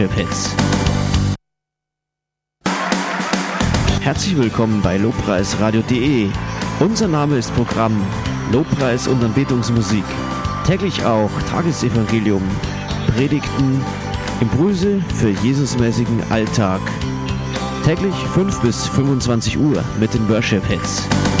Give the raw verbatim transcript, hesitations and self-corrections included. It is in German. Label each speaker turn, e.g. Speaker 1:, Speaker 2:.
Speaker 1: Hits. Herzlich willkommen bei lobpreisradio punkt de. Unser Name ist Programm Lobpreis und Anbetungsmusik. Täglich auch Tagesevangelium, Predigten, Impulse für Jesusmäßigen Alltag. Täglich fünf bis fünfundzwanzig Uhr mit den Worship Hits.